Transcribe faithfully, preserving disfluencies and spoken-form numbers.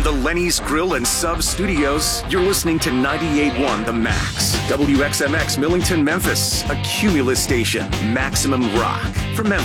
From the Lenny's Grill and Sub Studios, you're listening to ninety-eight point one The Max. W X M X Millington, Memphis, a Cumulus station. Maximum rock. From Memphis.